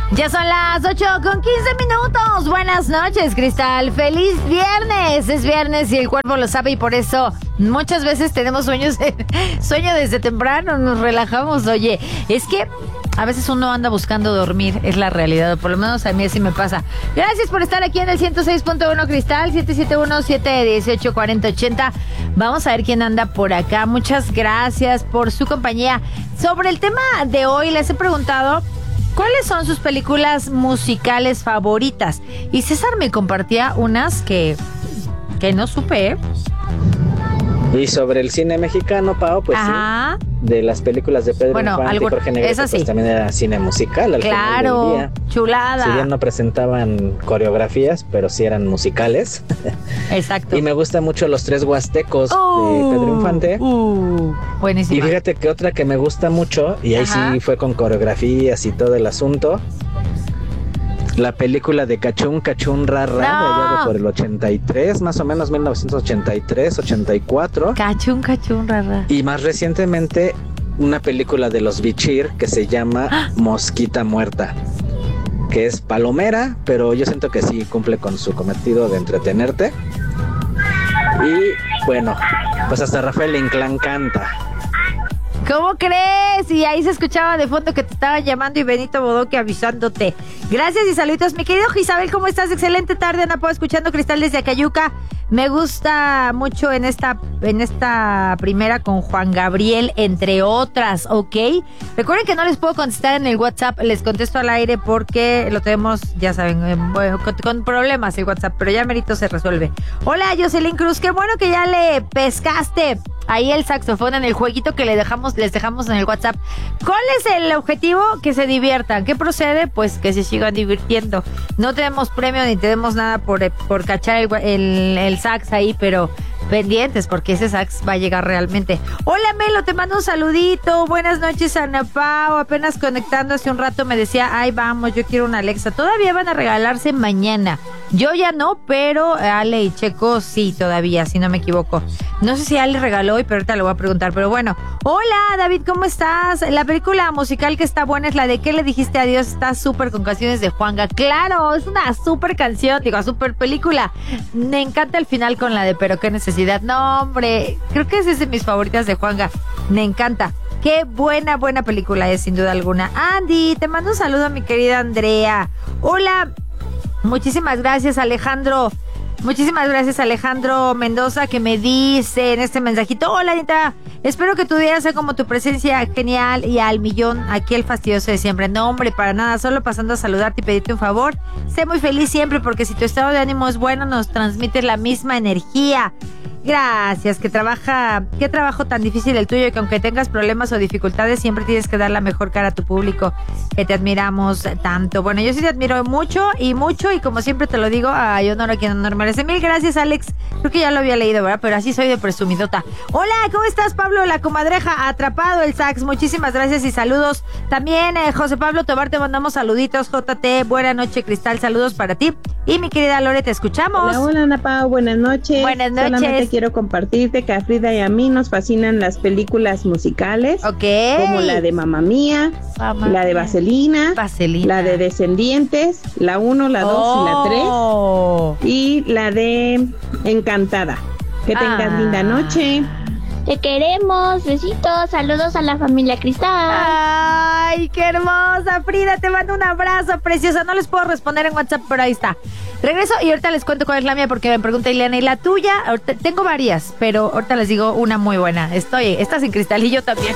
Ya son las 8:15. Buenas noches, Cristal. ¡Feliz viernes! Es viernes y el cuerpo lo sabe y por eso muchas veces tenemos sueño desde temprano, nos relajamos. Oye, es que a veces uno anda buscando dormir, es la realidad, o por lo menos a mí así me pasa. Gracias por estar aquí en el 106.1 Cristal, 771-718-4080. Vamos a ver quién anda por acá. Muchas gracias por su compañía. Sobre el tema de hoy les he preguntado ¿cuáles son sus películas musicales favoritas? Y César me compartía unas que no supe, ¿eh? Y sobre el cine mexicano, Pao, pues ajá, sí, de las películas de Pedro Infante y Jorge Negrete, pues también era cine musical al final del día. Chulada. Si bien no presentaban coreografías, pero sí eran musicales. Exacto. Y me gustan mucho Los Tres Huastecos de Pedro Infante. Buenísima. Y fíjate que otra que me gusta mucho, y ahí sí fue con coreografías y todo el asunto, la película de Cachún Cachún Rara, de allá por el 83, más o menos 1983, 84. Cachún Cachún Rara. Y más recientemente una película de los Bichir que se llama Mosquita Muerta, que es palomera, pero yo siento que sí cumple con su cometido de entretenerte. Y bueno, pues hasta Rafael Inclán canta. ¿Cómo crees? Y ahí se escuchaba de fondo que te estaban llamando y Benito Bodoque avisándote. Gracias y saluditos, mi querido Isabel, ¿cómo estás? Excelente tarde, Ana Pau, escuchando Cristal desde Acayuca. Me gusta mucho en esta primera con Juan Gabriel, entre otras, ¿ok? Recuerden que no les puedo contestar en el WhatsApp, les contesto al aire porque lo tenemos, ya saben, con problemas el WhatsApp, pero ya merito se resuelve. Hola, Jocelyn Cruz, qué bueno que ya le pescaste ahí el saxofón en el jueguito que les dejamos en el WhatsApp. ¿Cuál es el objetivo? Que se diviertan. ¿Qué procede? Pues que se sigan divirtiendo. No tenemos premio ni tenemos nada por cachar el sax ahí, pero pendientes porque ese sax va a llegar realmente. Hola Melo, te mando un saludito. Buenas noches, Ana Pau. Apenas conectando hace un rato me decía, ay vamos, yo quiero una Alexa. Todavía van a regalarse mañana. Yo ya no, pero Ale y Checo sí todavía, si no me equivoco. No sé si Ale regaló hoy, pero ahorita lo voy a preguntar. Pero bueno, hola David, ¿cómo estás? La película musical que está buena es la de ¿Qué le dijiste adiós? Está súper con canciones de Juanga. Claro, es una súper canción, digo, súper película. Me encanta el final con la de Pero qué necesidad. No, hombre, creo que es de mis favoritas de Juanga. Me encanta. Qué buena película es, sin duda alguna. Andy, te mando un saludo a mi querida Andrea. Hola. Muchísimas gracias, Alejandro. Muchísimas gracias, Alejandro Mendoza, que me dice en este mensajito: hola, Anita, espero que tu día sea como tu presencia, genial y al millón, aquí el fastidioso de siempre. No, hombre, para nada, solo pasando a saludarte y pedirte un favor. Sé muy feliz siempre, porque si tu estado de ánimo es bueno, nos transmites la misma energía. Gracias, qué trabajo tan difícil el tuyo, que aunque tengas problemas o dificultades, siempre tienes que dar la mejor cara a tu público, que te admiramos tanto. Bueno, yo sí te admiro mucho, y como siempre te lo digo, ay, honor a quien honor merece. Mil gracias, Alex. Creo que ya lo había leído, ¿verdad? Pero así soy de presumidota. Hola, ¿cómo estás, Pablo? La comadreja, atrapado el sax. Muchísimas gracias y saludos. También, José Pablo Tobar, te mandamos saluditos. JT, buena noche, Cristal, saludos para ti. Y mi querida Lore, te escuchamos. Hola, Ana Pau, buenas noches. Buenas noches. Solamente quiero compartirte que a Frida y a mí nos fascinan las películas musicales. Ok. Como la de Mamma Mía, la de Vaselina, la de Descendientes, la 1, la 2 y la 3. Y la de Encantada. Que tengas linda noche. Te queremos, besitos, saludos a la familia Cristal. Ay, qué hermosa, Frida, te mando un abrazo, preciosa. No les puedo responder en WhatsApp, pero ahí está. Regreso y ahorita les cuento cuál es la mía, porque me pregunta Ileana, ¿y la tuya? Ahorita, tengo varias, pero ahorita les digo una muy buena. Estás en Cristal y yo también.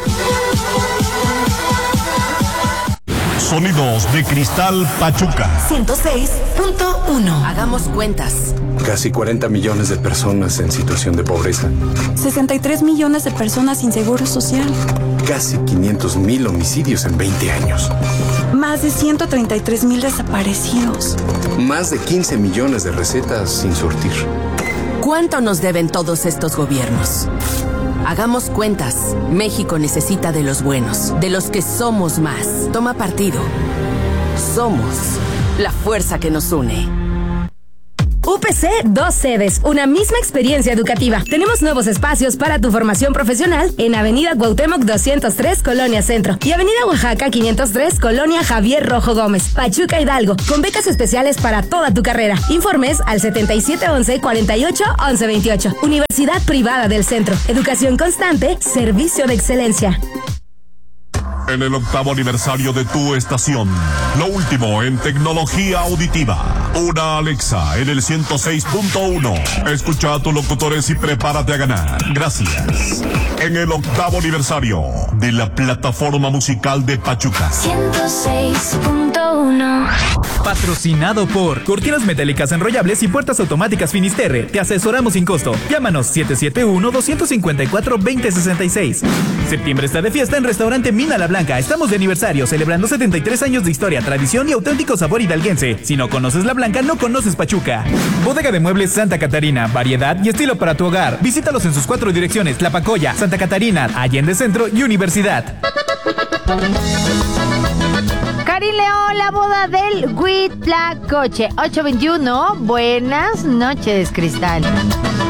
Sonidos de Cristal Pachuca 106.1. Hagamos cuentas. Casi 40 millones de personas en situación de pobreza. 63 millones de personas sin seguro social. Casi 500,000 homicidios en 20 años. Más de 133,000 desaparecidos. Más de 15 millones de recetas sin surtir. ¿Cuánto nos deben todos estos gobiernos? Hagamos cuentas. México necesita de los buenos, de los que somos más. Toma partido. Somos la fuerza que nos une. UPC, 2 sedes, una misma experiencia educativa. Tenemos nuevos espacios para tu formación profesional en Avenida Cuauhtémoc 203, Colonia Centro, y Avenida Oaxaca 503, Colonia Javier Rojo Gómez, Pachuca Hidalgo, con becas especiales para toda tu carrera. Informes al 7711-481128. Universidad Privada del Centro. Educación constante, servicio de excelencia. En el 8º aniversario de tu estación, lo último en tecnología auditiva. Una Alexa en el 106.1. Escucha a tus locutores y prepárate a ganar. Gracias. En el 8º aniversario de la plataforma musical de Pachuca. 106.1. Patrocinado por Cortinas Metálicas Enrollables y Puertas Automáticas Finisterre. Te asesoramos sin costo. Llámanos 771-254-2066. Septiembre está de fiesta en Restaurante Mina La Blanca. Estamos de aniversario, celebrando 73 años de historia, tradición y auténtico sabor hidalguense. Si no conoces La Blanca, no conoces Pachuca. Bodega de Muebles Santa Catarina. Variedad y estilo para tu hogar. Visítalos en sus 4 direcciones: La Pacoya, Santa Catarina, Allende Centro y Universidad. Karin León, la boda del Huitlacoche. 821. Buenas noches, Cristal.